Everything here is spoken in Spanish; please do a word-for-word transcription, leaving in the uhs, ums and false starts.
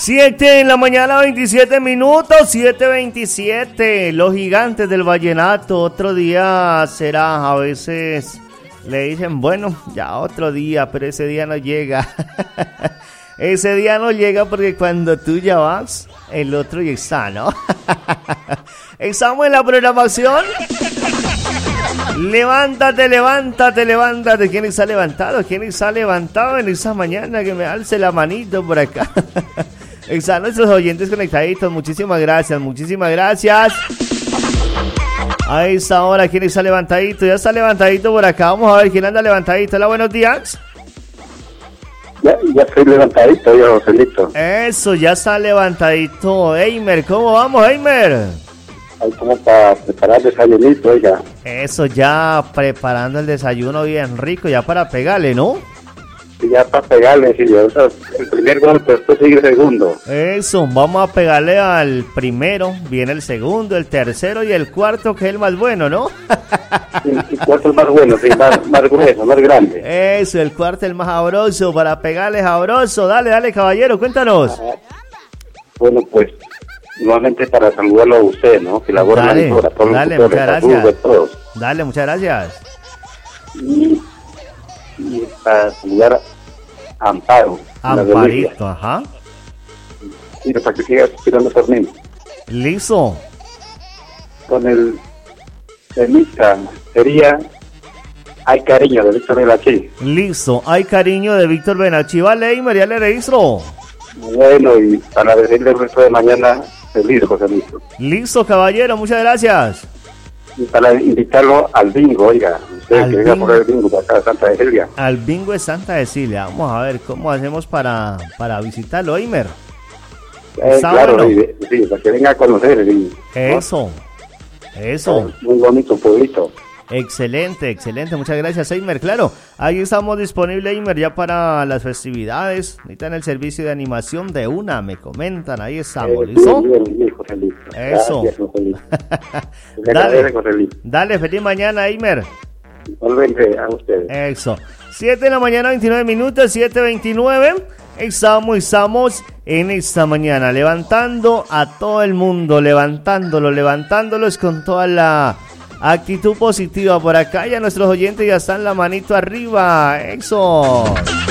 siete en la mañana, veintisiete minutos, siete veintisiete. Los gigantes del vallenato, otro día será. A veces le dicen, bueno, ya otro día, pero ese día no llega. Ese día no llega porque cuando tú ya vas, el otro ya está, ¿no? Estamos en la programación. Levántate, levántate, levántate. ¿Quién está levantado? ¿Quién está levantado en esa mañana? Que me alce la manito por acá. Están nuestros oyentes conectaditos. Muchísimas gracias, muchísimas gracias. A esa hora, ¿quién está levantadito? Ya está levantadito por acá. Vamos a ver quién anda levantadito. Hola, buenos días. Ya, ya estoy levantadito, ya, Joselito. Eso, ya está levantadito. Eimer, ¿cómo vamos, Eimer? Ahí como para preparar el desayunito, oiga. Eso, ya preparando el desayuno bien rico, ya para pegarle, ¿no? Y ya para pegarle, sí, ya, el primer golpe, después sigue el segundo. Eso, vamos a pegarle al primero, viene el segundo, el tercero y el cuarto, que es el más bueno, ¿no? El cuarto es más bueno, sí, más, más grueso, más grande. Eso, el cuarto es el más sabroso, para pegarle sabroso. Dale, dale, caballero, cuéntanos. Ajá. Bueno, pues, nuevamente para saludarlo a usted, ¿no? Que labora dale, en la todos dale, los muchas salud de gracias. todos. Dale, muchas gracias. Y, y para saludar a Amparo. Amparito, ajá. Y para que siga tirando por mí. Listo. Con el temita sería Hay Cariño de Víctor Benachi. Listo, hay cariño de Víctor Benachi. Vale, Eimer, ya le registro. Bueno, y para decirle el resto de mañana, feliz, José Luis. Listo, caballero, muchas gracias. Y para invitarlo al bingo, oiga, usted Al que venga bingo. por el bingo para acá de Santa Cecilia. Al bingo de Santa Cecilia. Vamos a ver cómo hacemos para, para visitarlo, Eimer. Eh, Está claro, bueno. y, sí, para que venga a conocer el bingo. Eso, eso. Eh, Muy bonito pueblito. Excelente, excelente, muchas gracias, Eimer. Claro, ahí estamos disponibles, Eimer, ya para las festividades. Necesitan el servicio de animación de una, me comentan, ahí estamos, Eh, ¿listo? bien, bien, bien, José Luis. Eso. Gracias, José Luis. Le Dale. agradezco, José Luis. Dale, feliz mañana, Eimer. Igualmente a ustedes. Eso. siete de la mañana, veintinueve minutos, siete veintinueve. Estamos, estamos en esta mañana levantando a todo el mundo, levantándolo, levantándolos con toda la actitud positiva. Por acá ya nuestros oyentes ya están la manito arriba. Eso.